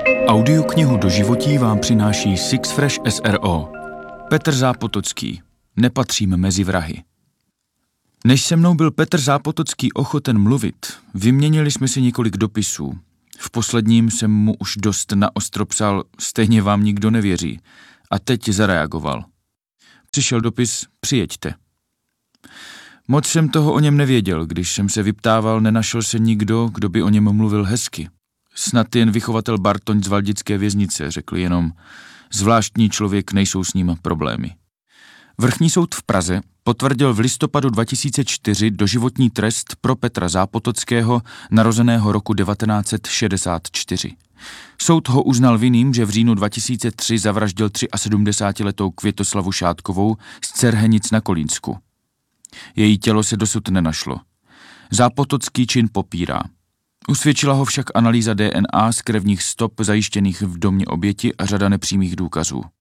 Audioknihu Do životí vám přináší Six Fresh SRO. Petr Zápotocký. Nepatřím mezi vrahy. Než se mnou byl Petr Zápotocký ochoten mluvit, vyměnili jsme si několik dopisů. V posledním jsem mu už dost naostro psal, stejně vám nikdo nevěří. A teď zareagoval. Přišel dopis, přijeďte. Moc jsem toho o něm nevěděl, když jsem se vyptával, nenašel se nikdo, kdo by o něm mluvil hezky. Snad jen vychovatel Bartoň z Valdické věznice, řekl jenom, zvláštní člověk, nejsou s ním problémy. Vrchní soud v Praze potvrdil v listopadu 2004 doživotní trest pro Petra Zápotockého, narozeného roku 1964. Soud ho uznal vinným, že v říjnu 2003 zavraždil 73letou Květoslavu Šátkovou z Cerhenic na Kolínsku. Její tělo se dosud nenašlo. Zápotocký čin popírá. Usvědčila ho však analýza DNA z krevních stop zajištěných v domě oběti a řada nepřímých důkazů.